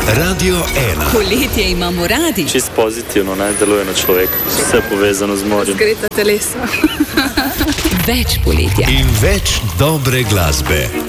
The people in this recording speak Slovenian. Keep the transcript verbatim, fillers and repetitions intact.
Radio ena. Poletje imamo radi. Čist pozitivno, naj deluje na človeka. Vse povezano z morjem. Zgreta telesa. Več poletja. In več dobre glasbe.